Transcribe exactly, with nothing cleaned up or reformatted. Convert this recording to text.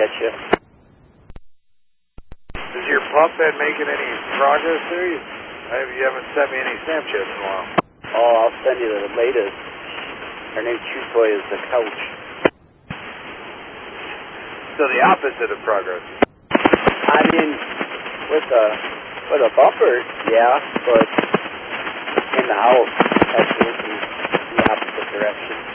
catch you. Has your pump been making any progress there? You, you haven't sent me any Snapchats in a while. Oh, I'll send you the latest. Her name Chutoy is the couch. So the opposite of progress. I mean, with the with a bumper, yeah, but in the house, that's working the opposite direction.